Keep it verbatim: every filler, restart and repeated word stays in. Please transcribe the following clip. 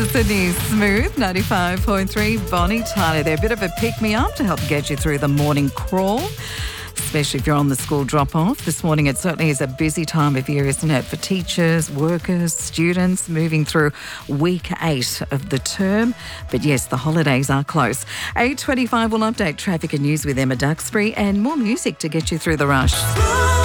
is Sydney's Smooth ninety-five point three. Bonnie Tyler there. A bit of a pick-me-up to help get you through the morning crawl, especially if you're on the school drop-off. This morning it certainly is a busy time of year, isn't it, for teachers, workers, students moving through week eight of the term. But yes, the holidays are close. eight twenty-five will update traffic and news with Emma Duxbury and more music to get you through the rush.